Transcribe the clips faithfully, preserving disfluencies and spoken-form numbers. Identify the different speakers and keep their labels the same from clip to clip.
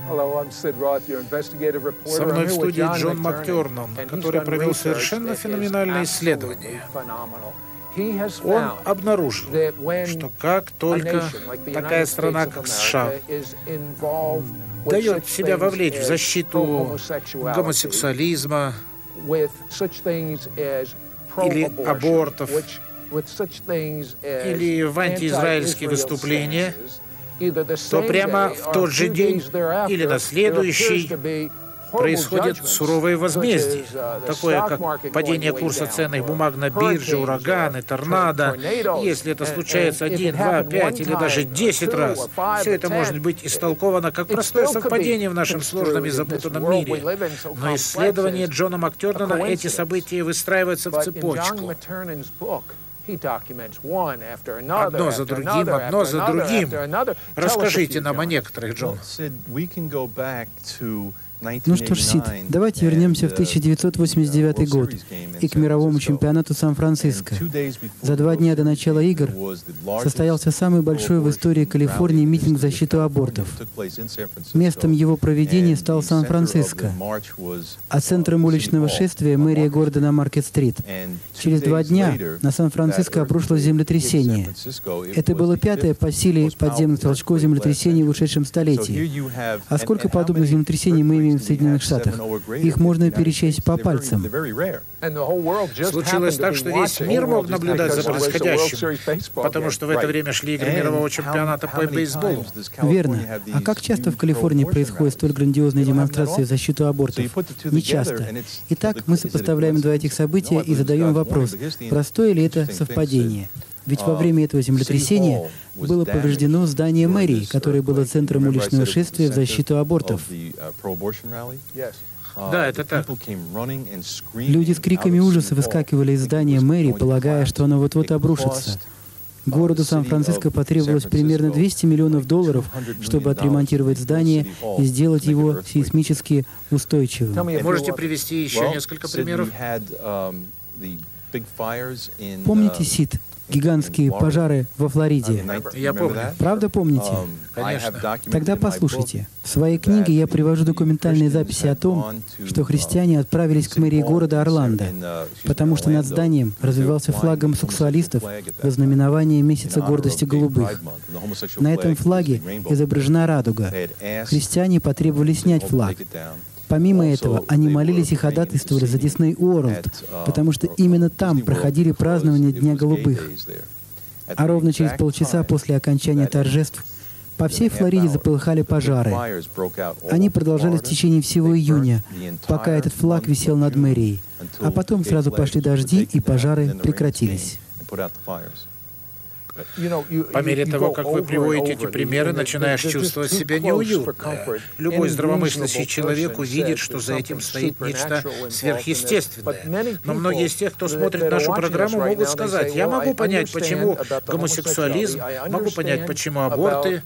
Speaker 1: Со мной в студии Джон МакТернан, который провел совершенно феноменальное исследование. Он обнаружил, что как только такая страна, как США, дает себя вовлечь в защиту гомосексуализма или абортов, или в антиизраильские выступления, то прямо в тот же день или на следующий происходит суровое возмездие, такое как падение курса ценных бумаг на бирже, ураганы, торнадо. Если это случается один, два, пять или даже десять раз, все это может быть истолковано как простое совпадение в нашем сложном и запутанном мире. Но исследование Джона МакТернана эти события выстраиваются в цепочку. Одно за другим, одно за другим. Расскажите нам о некоторых, Джон.
Speaker 2: Ну что ж, Сид, давайте вернемся в тысяча девятьсот восемьдесят девятый год и к мировому чемпионату Сан-Франциско. За два дня до начала игр состоялся самый большой в истории Калифорнии митинг в защиту абортов. Местом его проведения стал Сан-Франциско, а центром уличного шествия — мэрия города на Маркет-стрит. Через два дня на Сан-Франциско обрушилось землетрясение. Это было пятое по силе подземных толчков землетрясений в ушедшем столетии. А сколько подобных землетрясений мы имеем в Соединенных Штатах? Их можно перечесть по пальцам.
Speaker 1: Случилось так, что весь мир мог наблюдать за происходящим, потому что в это время шли игры мирового чемпионата по бейсболу.
Speaker 2: Верно. А как часто в Калифорнии происходят столь грандиозные демонстрации в защиту абортов? Не часто. Итак, мы сопоставляем два этих события и задаем вопрос, простое ли это совпадение? Ведь во время этого землетрясения было повреждено здание мэрии, которое было центром уличного шествия в защиту абортов.
Speaker 1: Да, это так.
Speaker 2: Люди с криками ужаса выскакивали из здания мэрии, полагая, что оно вот-вот обрушится. Городу Сан-Франциско потребовалось примерно двести миллионов долларов, чтобы отремонтировать здание и сделать его сейсмически устойчивым.
Speaker 1: Можете привести еще несколько примеров?
Speaker 2: Помните, Сид, гигантские пожары во Флориде?
Speaker 1: Я помню.
Speaker 2: Правда помните?
Speaker 1: Конечно.
Speaker 2: Тогда послушайте. В своей книге я привожу документальные записи о том, что христиане отправились к мэрии города Орландо, потому что над зданием развивался флаг гомосексуалистов во знаменование месяца гордости голубых. На этом флаге изображена радуга. Христиане потребовали снять флаг. Помимо этого, они молились и ходатайствовали за Дисней Уорлд, потому что именно там проходили празднования Дня голубых. А ровно через полчаса после окончания торжеств по всей Флориде заполыхали пожары. Они продолжались в течение всего июня, пока этот флаг висел над мэрией. А потом сразу пошли дожди, и пожары прекратились.
Speaker 1: По мере того, как вы приводите эти примеры, начинаешь чувствовать себя неуютно. Любой здравомыслящий человек увидит, что за этим стоит нечто сверхъестественное. Но многие из тех, кто смотрит нашу программу, могут сказать: я могу понять, почему гомосексуализм, могу понять, почему аборты,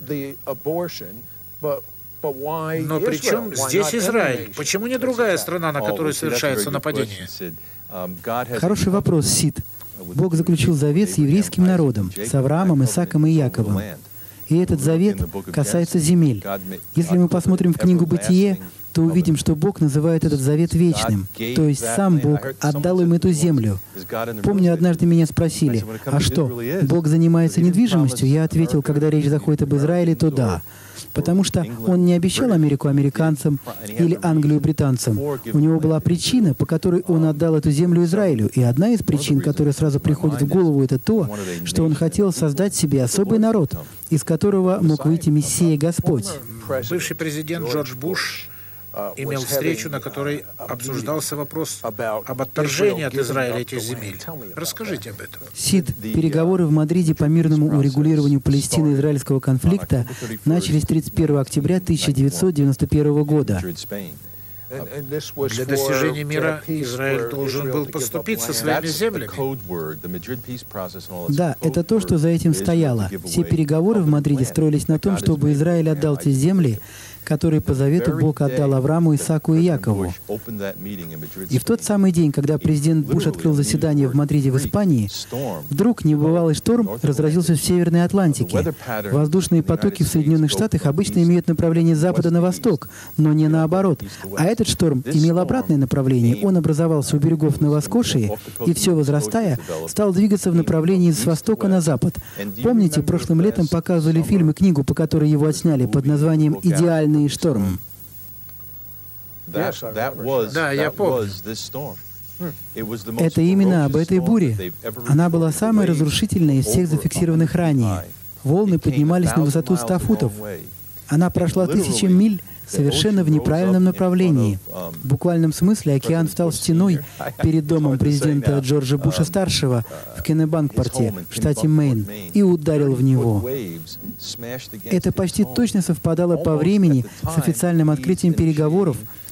Speaker 1: но при чем здесь Израиль? Почему не другая страна, на которую совершаются нападения?
Speaker 2: Хороший вопрос, Сид. Бог заключил завет с еврейским народом, с Авраамом, Исааком и Яковом. И этот завет касается земель. Если мы посмотрим в книгу «Бытие», то увидим, что Бог называет этот завет вечным. То есть сам Бог отдал им эту землю. Помню, однажды меня спросили: а что, Бог занимается недвижимостью? Я ответил: когда речь заходит об Израиле, то да. Потому что Он не обещал Америку американцам или Англию британцам. У Него была причина, по которой Он отдал эту землю Израилю. И одна из причин, которая сразу приходит в голову, это то, что Он хотел создать себе особый народ, из которого мог выйти Мессия Господь.
Speaker 1: Бывший президент Джордж Буш имел встречу, на которой обсуждался вопрос об отторжении от Израиля этих земель. Расскажите об этом.
Speaker 2: Сид, переговоры в Мадриде по мирному урегулированию палестино-израильского конфликта начались тридцать первого октября тысяча девятьсот девяносто первого года.
Speaker 1: Для достижения мира Израиль должен был поступиться своими землями.
Speaker 2: Да, это то, что за этим стояло. Все переговоры в Мадриде строились на том, чтобы Израиль отдал те земли, который по завету Бог отдал Аврааму, Исааку и Якову. И в тот самый день, когда президент Буш открыл заседание в Мадриде в Испании, вдруг небывалый шторм разразился в Северной Атлантике. Воздушные потоки в Соединенных Штатах обычно имеют направление с запада на восток, но не наоборот. А этот шторм имел обратное направление. Он образовался у берегов Нова-Скошии и, все возрастая, стал двигаться в направлении с востока на запад. Помните, прошлым летом показывали фильм и книгу, по которой его отсняли, под названием «Идеальный шторм»?
Speaker 1: Да, я помню.
Speaker 2: Это именно об этой буре. Она была самой разрушительной из всех зафиксированных ранее. Волны поднимались на высоту ста футов. Она прошла тысячи миль совершенно в неправильном направлении. В буквальном смысле океан встал стеной перед домом президента Джорджа Буша-старшего в Кеннебанк-порте в штате Мэйн и ударил в него. Это почти точно совпадало по времени с официальным открытием переговоров